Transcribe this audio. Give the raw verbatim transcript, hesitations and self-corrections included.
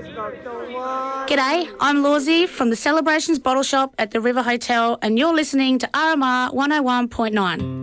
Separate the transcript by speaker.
Speaker 1: G'day, I'm Lawsy from the Celebrations Bottle Shop at the River Hotel, and you're listening to R M R one oh one point nine.